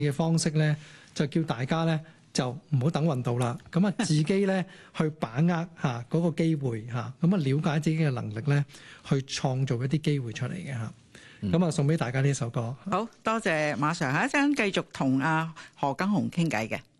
嘅方式咧，就叫大家咧就唔好等運到啦，咁啊自己咧去把握嚇嗰個機會嚇，咁啊了解自己嘅能力咧，去創造一啲機會出嚟嘅嚇。咁啊送俾大家呢首歌。 好多謝馬 Sir，下一陣繼續同阿何耕雄傾偈嘅。